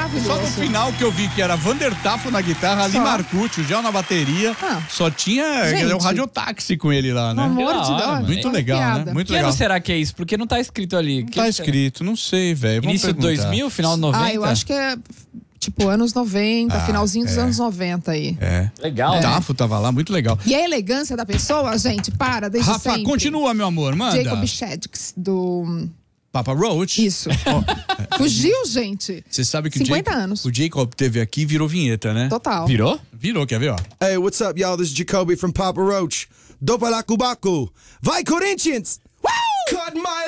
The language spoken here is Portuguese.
maravilhoso. Só no final que eu vi que era Vander Tafo na guitarra, Ali Marcucci, o Gel na bateria. Só tinha o radiotáxi com ele lá, né? Pelo amor de Deus. Muito legal, né? Muito Que legal. ano será que é isso? Porque não tá escrito ali. Não tá escrito, não sei, velho. Início de 2000, final de 90? Eu acho que é tipo anos 90, finalzinho dos anos 90 aí. Legal. O Tafo tava lá, muito legal. E a elegância da pessoa, gente, desde Rafa, sempre. continua, meu amor, manda. Jacob Shaddix, do... Papa Roach. Isso. Fugiu, gente. Você sabe que 50 anos. O Jacob teve aqui e virou vinheta, né? Total. Virou? Virou, quer ver, ó? Hey, what's up, y'all? This is Jacoby from Papa Roach. Dopalacubacu. Vai, Corinthians! Woo! Cut my